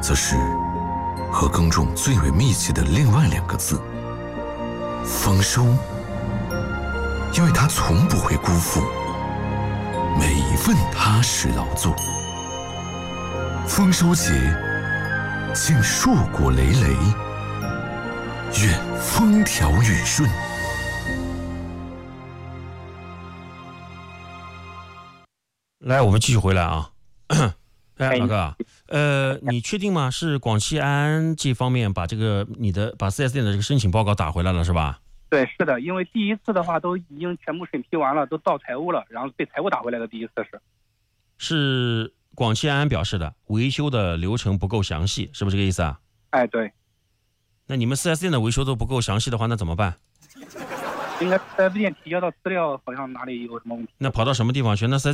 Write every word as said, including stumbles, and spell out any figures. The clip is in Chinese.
则是和耕种最为密切的另外两个字——丰收。因为他从不会辜负每一份踏实劳作。丰收节，敬硕果累累，愿风调雨顺。 来，我们继续回来啊。哎，老哥啊，呃，你确定吗？是广汽安安这方面把这个你的把 四 S 店的这个申请报告打回来了，是吧？ 对，是的，因为第一次的话都已经全部审批完了，都到财务了，然后被财务打回来的。第一次是， 是广汽安安表示的，维修的流程不够详细，是不是这个意思啊？ 哎，对。 那你们 四 S 店的维修都不够详细的话，那怎么办？ 应该四 S 店提交的资料好像哪里有什么问题？ 那跑到什么地方去？那 4S